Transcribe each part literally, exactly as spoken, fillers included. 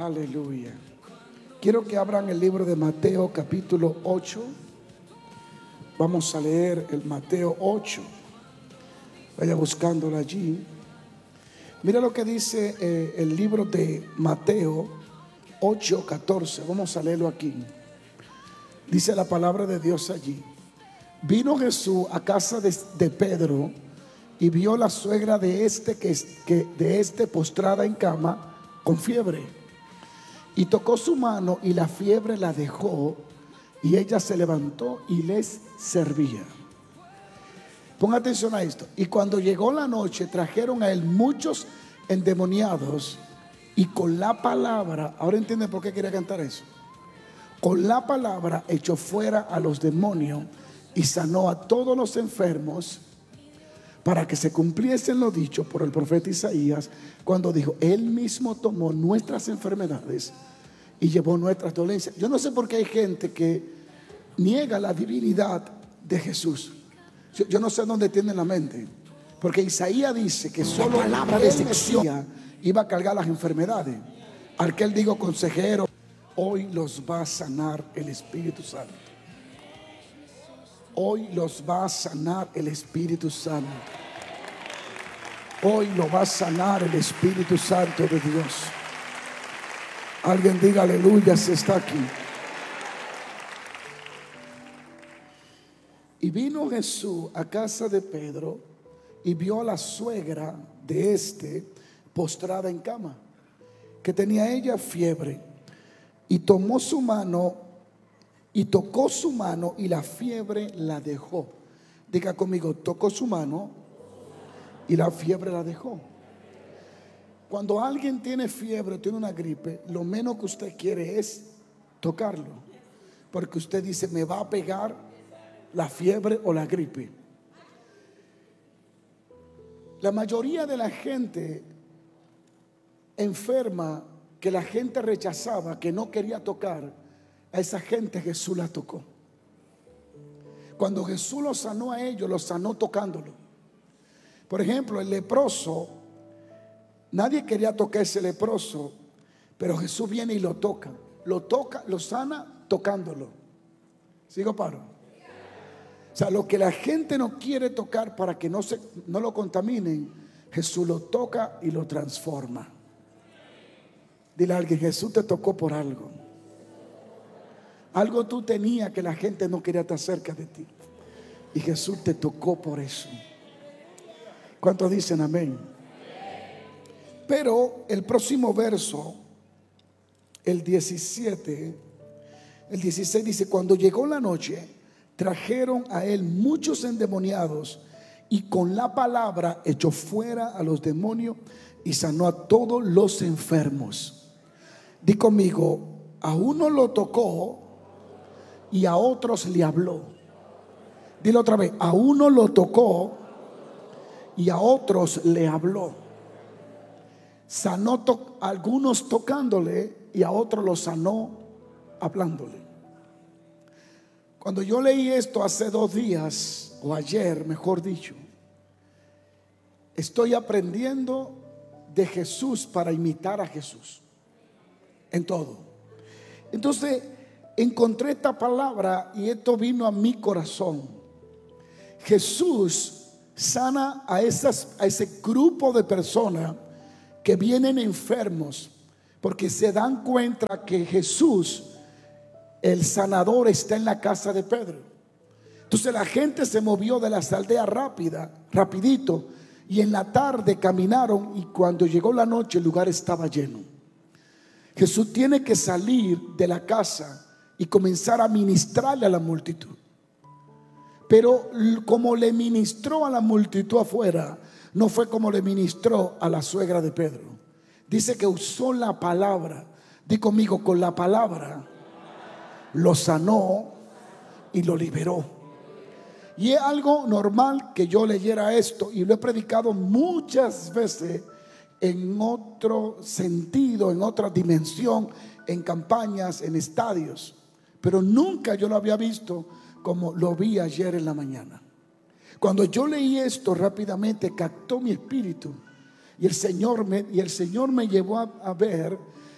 Aleluya. Quiero que abran el libro de Mateo capítulo ocho. Vamos a leer el Mateo ocho. Vaya buscándolo allí. Mira lo que dice eh, el libro de Mateo ocho catorce. Vamos a leerlo aquí. Dice la palabra de Dios allí. Vino Jesús a casa de, de Pedro y vio la suegra de este que, que de este postrada en cama con fiebre, y tocó su mano y la fiebre la dejó, y ella se levantó y les servía. Ponga atención a esto. Y cuando llegó la noche, trajeron a él muchos endemoniados, y con la palabra, ahora entienden por qué quería cantar eso, con la palabra echó fuera a los demonios y sanó a todos los enfermos, para que se cumpliesen lo dicho por el profeta Isaías, cuando dijo: Él mismo tomó nuestras enfermedades y llevó nuestras dolencias. Yo no sé por qué hay gente que niega la divinidad de Jesús. Yo, yo no sé dónde tienen la mente, porque Isaías dice que solo la palabra de Mesías iba a cargar las enfermedades. Al que él dijo consejero, hoy los va a sanar el Espíritu Santo. Hoy los va a sanar el Espíritu Santo. Hoy lo va a sanar el Espíritu Santo de Dios. Alguien diga aleluya si está aquí. Y vino Jesús a casa de Pedro y vio a la suegra de este postrada en cama, que tenía ella fiebre, y tomó su mano y tocó su mano y la fiebre la dejó. Diga conmigo: tocó su mano y la fiebre la dejó. Cuando alguien tiene fiebre, tiene una gripe, lo menos que usted quiere es tocarlo, porque usted dice: me va a pegar la fiebre o la gripe. La mayoría de la gente enferma que la gente rechazaba, que no quería tocar, a esa gente Jesús la tocó. Cuando Jesús lo sanó a ellos, lo sanó tocándolo. Por ejemplo, el leproso, nadie quería tocar ese leproso, pero Jesús viene y lo toca. Lo toca, lo sana tocándolo. ¿Sigo, paro? O sea, lo que la gente no quiere tocar para que no, se, no lo contaminen, Jesús lo toca y lo transforma. Dile a alguien: Jesús te tocó por algo. Algo tú tenías que la gente no quería estar cerca de ti, y Jesús te tocó por eso. ¿Cuántos dicen amén? Pero el próximo verso, el diecisiete, el dieciséis dice: cuando llegó la noche, trajeron a él muchos endemoniados, y con la palabra echó fuera a los demonios y sanó a todos los enfermos. Di conmigo: a uno lo tocó y a otros le habló. Dilo otra vez: a uno lo tocó y a otros le habló. Sanó to- a algunos tocándole y a otros lo sanó hablándole. Cuando yo leí esto hace dos días, o ayer mejor dicho, estoy aprendiendo de Jesús para imitar a Jesús en todo. Entonces encontré esta palabra y esto vino a mi corazón. Jesús sana a, esas, a ese grupo de personas que vienen enfermos, porque se dan cuenta que Jesús, el sanador, está en la casa de Pedro. Entonces la gente se movió de las aldeas rápida, rapidito, y en la tarde caminaron, y cuando llegó la noche el lugar estaba lleno. Jesús tiene que salir de la casa y comenzar a ministrarle a la multitud. Pero como le ministró a la multitud afuera, no fue como le ministró a la suegra de Pedro. Dice que usó la palabra. Di conmigo: con la palabra lo sanó y lo liberó. Y es algo normal que yo leyera esto, y lo he predicado muchas veces en otro sentido, en otra dimensión, en campañas, en estadios, pero nunca yo lo había visto como lo vi ayer en la mañana. Cuando yo leí esto rápidamente captó mi espíritu, y el Señor me, y el Señor me llevó a, a ver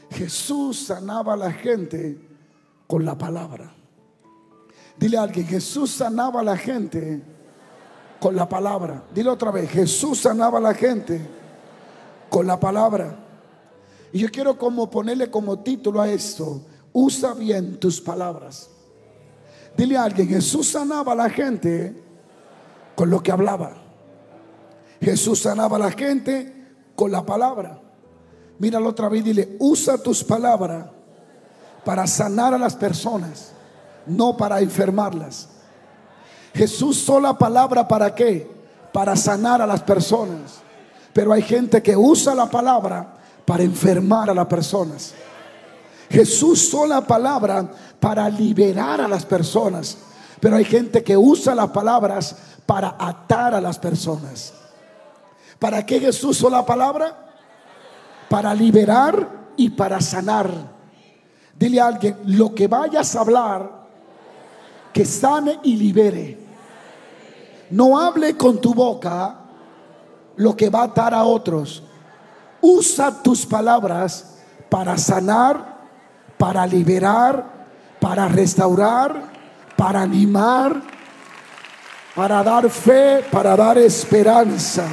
Jesús sanaba a la gente con la palabra. Dile a alguien: Jesús sanaba a la gente con la palabra. Dile otra vez: Jesús sanaba a la gente con la palabra. Y yo quiero como ponerle como título a esto: usa bien tus palabras. Dile a alguien: Jesús sanaba a la gente con lo que hablaba. Jesús sanaba a la gente con la palabra. Míralo otra vez, dile: usa tus palabras para sanar a las personas, no para enfermarlas. Jesús usó la palabra ¿para qué? Para sanar a las personas. Pero hay gente que usa la palabra para enfermar a las personas. Jesús usó la palabra para liberar a las personas, pero hay gente que usa las palabras para atar a las personas. ¿Para qué Jesús usó la palabra? Para liberar y para sanar. Dile a alguien: lo que vayas a hablar, que sane y libere. No hable con tu boca lo que va a atar a otros. Usa tus palabras para sanar, para liberar, para restaurar, para animar, para dar fe, para dar esperanza.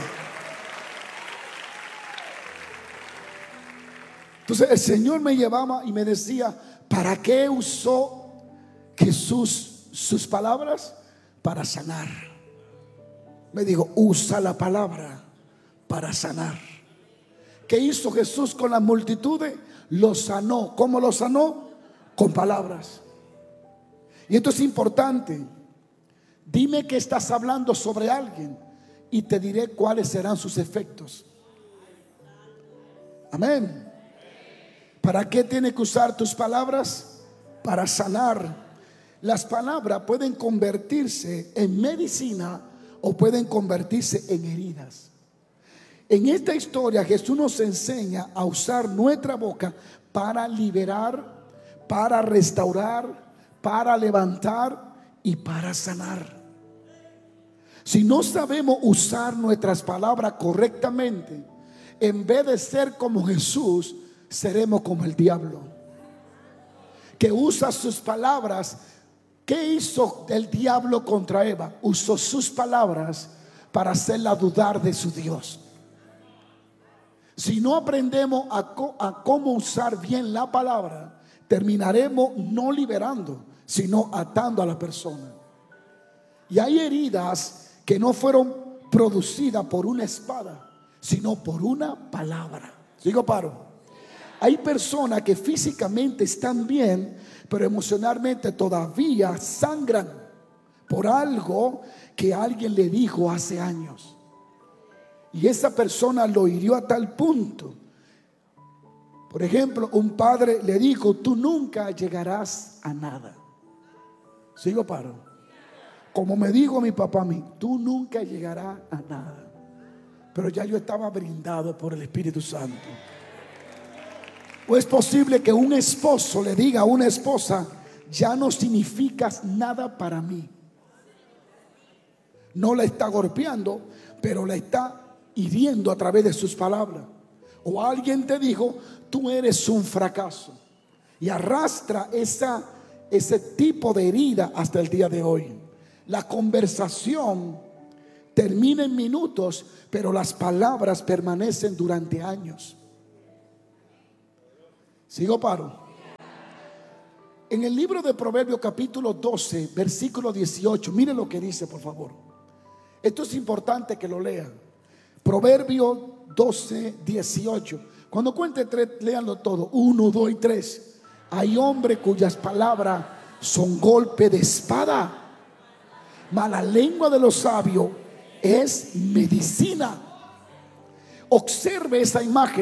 Entonces el Señor me llevaba y me decía: ¿para qué usó Jesús sus palabras? Para sanar. Me dijo: usa la palabra para sanar. ¿Qué hizo Jesús con las multitudes? Los sanó. ¿Cómo los sanó? Con palabras. Y esto es importante. Dime que estás hablando sobre alguien y te diré cuáles serán sus efectos. Amén. ¿Para qué tienes que usar tus palabras? Para sanar. Las palabras pueden convertirse en medicina o pueden convertirse en heridas. En esta historia Jesús nos enseña a usar nuestra boca para liberar, para restaurar, para levantar y para sanar. Si no sabemos usar nuestras palabras correctamente, en vez de ser como Jesús, seremos como el diablo, que usa sus palabras. ¿Qué hizo el diablo contra Eva? Usó sus palabras para hacerla dudar de su Dios. Si no aprendemos a, co- a cómo usar bien la palabra, terminaremos no liberando, sino atando a la persona. Y hay heridas que no fueron producidas por una espada, sino por una palabra. ¿Sigo, paro? Hay personas que físicamente están bien, pero emocionalmente todavía sangran por algo que alguien le dijo hace años. Y esa persona lo hirió a tal punto. Por ejemplo, un padre le dijo: tú nunca llegarás a nada. ¿Sigo, paro? Como me dijo mi papá a mí: tú nunca llegarás a nada. Pero ya yo estaba brindado por el Espíritu Santo. ¿O es posible que un esposo le diga a una esposa: ya no significas nada para mí? No la está golpeando, pero la está hiriendo a través de sus palabras. O alguien te dijo: tú eres un fracaso, y arrastra esa, ese tipo de herida hasta el día de hoy. La conversación termina en minutos, pero las palabras permanecen durante años. ¿Sigo, paro? En el libro de Proverbios capítulo doce, versículo dieciocho, mire lo que dice, por favor. Esto es importante que lo lean. Proverbios doce, dieciocho. Cuando cuente tres, léanlo todo. Uno, dos y tres. Hay hombres cuyas palabras son golpe de espada, mas la lengua de los sabios es medicina. Observe esa imagen.